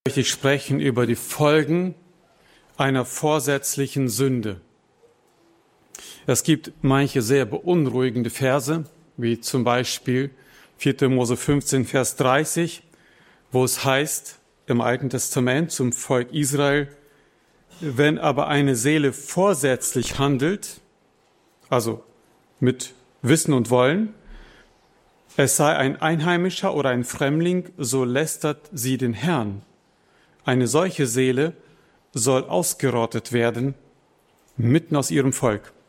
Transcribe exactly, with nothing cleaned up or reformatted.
möchte ich sprechen über die Folgen einer vorsätzlichen Sünde. Es gibt manche sehr beunruhigende Verse, wie zum Beispiel vierter Mose fünfzehn, Vers dreißig, wo es heißt im Alten Testament zum Volk Israel: Wenn aber eine Seele vorsätzlich handelt, also mit Wissen und Wollen, es sei ein Einheimischer oder ein Fremdling, so lästert sie den Herrn. Eine solche Seele soll ausgerottet werden, mitten aus ihrem Volk.